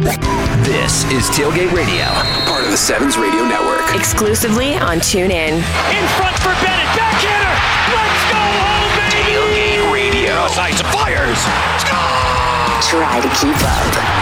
This is Tailgate Radio, part of the Sevens Radio Network. Exclusively on TuneIn. In front for Bennett. Backhander. Let's go home, baby. Tailgate Radio. Sights fires. Score! Try to keep up.